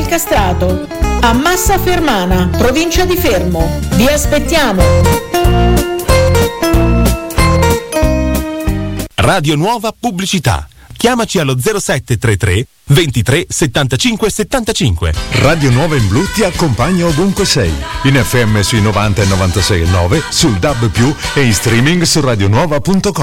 Castrato, a Massa Fermana, provincia di Fermo. Vi aspettiamo! Radio Nuova Pubblicità. Chiamaci allo 0733 23 75 75. Radio Nuova in Blu ti accompagna ovunque sei. In FM sui 90 e 96,9, sul DAB+, e in streaming su radionuova.com.